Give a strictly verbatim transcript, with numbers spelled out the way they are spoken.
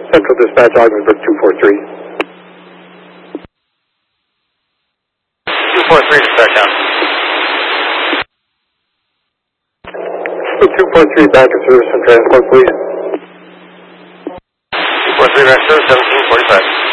Central Dispatch, Ogdenburg two four three. two four three, dispatch down. two four three, back to service and transport, please. two four three, back to service, seventeen forty-five.